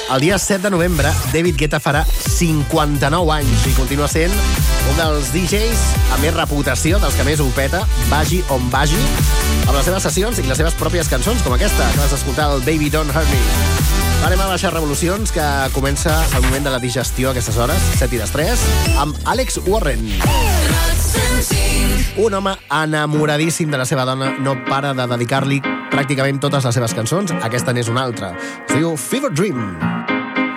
El dia 7 de novembre, David Guetta farà 59 anys i continua sent un dels DJs amb més reputació, dels que més ho peta, vagi on vagi, amb les seves sessions i les seves pròpies cançons, com aquesta, que vas escoltar, el Baby Don't Hurt Me. Anem a baixar revolucions, que comença el moment de la digestió a aquestes hores, 7:03, amb Alex Warren. Un home enamoradíssim de la seva dona no para de dedicar-li pràcticament totes les seves cançons. Aquesta n'és una altra. Es diu Fever Dream.